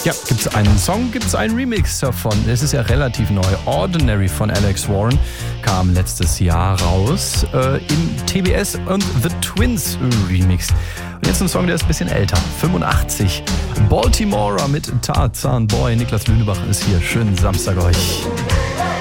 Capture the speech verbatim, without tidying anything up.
Ja, gibt es einen Song, gibt es einen Remix davon. Es ist ja relativ neu. Ordinary von Alex Warren kam letztes Jahr raus äh, im T B S und The Twins Remix. Und jetzt ein Song, der ist ein bisschen älter. fünfundachtzig. Baltimora mit Tarzan Boy. Niklas Lünebach ist hier. Schönen Samstag euch.